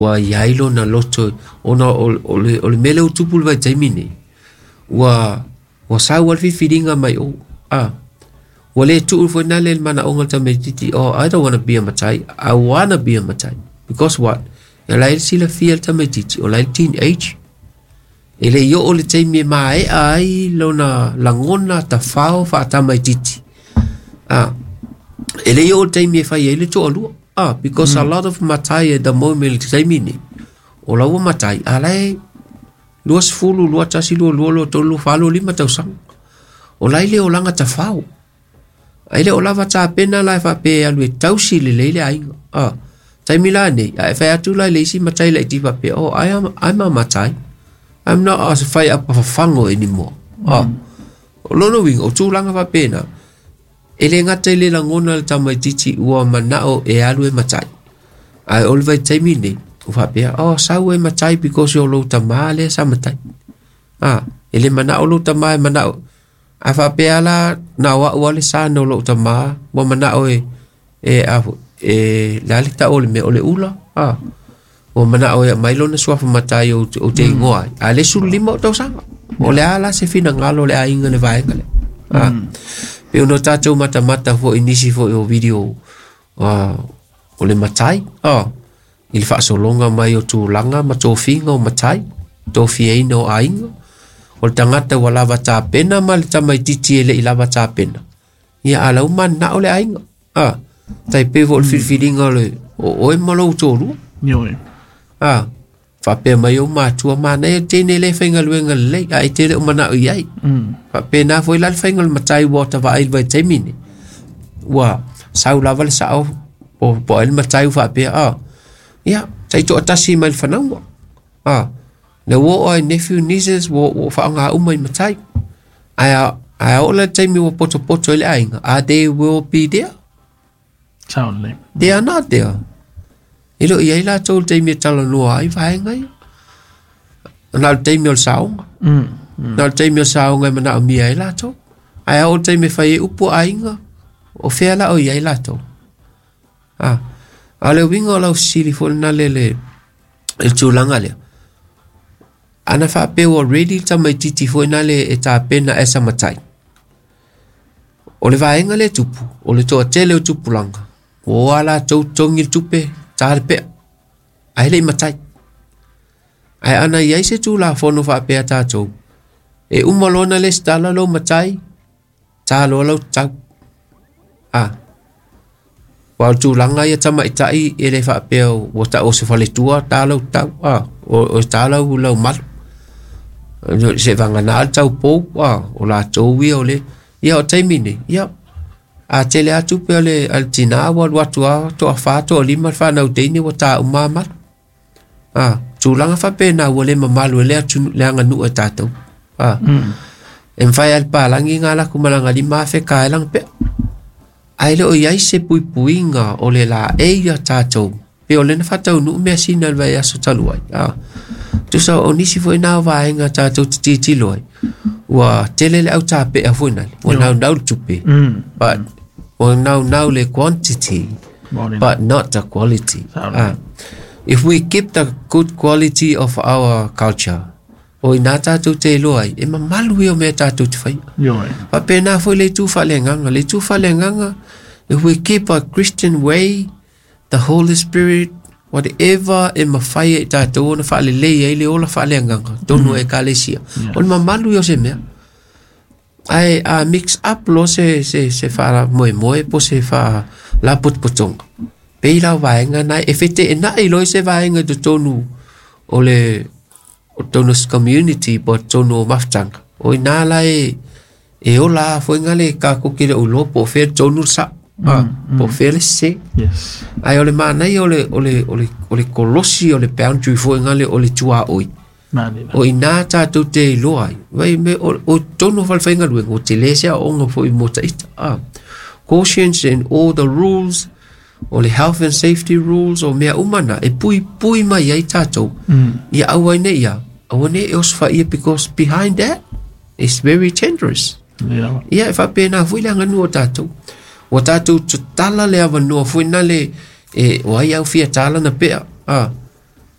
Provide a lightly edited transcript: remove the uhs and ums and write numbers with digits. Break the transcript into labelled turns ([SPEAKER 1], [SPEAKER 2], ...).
[SPEAKER 1] wa yailo na loto ona ole mele utupul vai taimini wa sa wal filinga mai o wale tu for nale mana ongal tametiti I don't want to be a matai. I want to be a matai because what lai sila feel tametiti o lai teenage ele yo ole taimi mai ai lona langona ta fao fa tametiti ele yo taimi fa ele to alu because a lot of matai at the moment taimini o lawa matai alai luas fulu lua tasi lo tolu falo 5,000 o lai le o langa ta fao ai le o lava ta pena lai fa pe alu tausi le ainga taimila nei ai fa atu lai le si matai le ti fa pe I'm a matai. I'm not as fai apa fa fango anymore o lono wing o tu langa fa pena ele ngata le langona le tamai titi ua manao e alu e matai ai olvai taimini o fa pe sau e matai because yo lo tamale sa matai ele manao lo tamai manao a fa pe ala na wa wale sa no lo tama wa manao la le ta ole me ole ula o manao e mai lo na swa fa matai o te ngoa a le sul limo to sa o le ala se fina ngalo le ainga le vai kale pe uno tato mata fo inisi fo o video o le matai il fa so longa mai o tu langa ma to finga o matai to fie no ainga o tangata wala vata pena mal tamai titi ele ila vata pena ia ala man na ole ainga tai pe vol filinga le o e malo tolu
[SPEAKER 2] yo
[SPEAKER 1] fa pe mai o ma tua mana e tene le fenga luenga le ai tele o mana ai fa pe na foi la fenga matai water va ai vai temini wa sau la val sau po el matai fa pe ia tai to atasi mal fanau le wo o nephew nieces wo fa nga umai matai ai ola temi wo poto le ainga they will be there
[SPEAKER 2] soundly
[SPEAKER 1] they are not there ilo ia la tol temi tala no ai vai ngai na temi ol sao na temi sao ngai mana mi ai la to ai o temi fai upo ainga o fela o ia la to ale wingo la sili fo na le el tulanga le ana fa pe already tamai titi fo na le eta pena esa matai o le vaenga le tupu o le to tele o tupu langa o ala tongil tupe tarpe ai le matai ai ana ia se tu la fo no fa pe ata to e umalona le stala lo matai ta lo tau wa tu langa ia tama itai ele fa pe o ta o se fale tua ta lo tau o ta lo mal se vanga na tau po o la to wi o le ia o taimini ia a tele atu pe le altina wa tua to fa to lima fa na utini wa ta umama tu langa fa pe na wo le mamalu le atu le anga nu ta to en fa al pa langi ngala kumalanga lima fe ka lang pe ai lo ia se puinga o le la ia tato pe o le na fatau nu me sina vai aso taluai tu sa onisi foi na vai nga tato titi loi wa tele le au tape a fuina wa now tupe but now le quantity but not the quality if we keep the good quality of our culture o ina tato te loi e malu o me tato te fai pa pena foi le tu fa lenganga if we keep a Christian way the Holy Spirit whatever e mafai tato na fa le le ola fa lenganga tonu e kalesia o malu yo se me ai mix up lo se fa moi po se fa la potong pe la vaenga na efete na lo se vaenga de tonu ole tonus community but tono maftang o ina la e ola foi ngale ka ko kile o lo po fer tonu sa po fer se
[SPEAKER 2] yes
[SPEAKER 1] ai ole mana ole kolosi ole boundary foi ngale ole tua oi o ina ta to te lo ai vai me o tono fal fai ngalu o te lesia o ngo foi mota ita cautions and all the rules o le health and safety rules o mea umana e pui mai ai tatou ia awane ia awane e os faia because behind that it's very dangerous ia e whapena fui le nganu o tatou tala le avanoa fui na le e o ai au fia tala na pea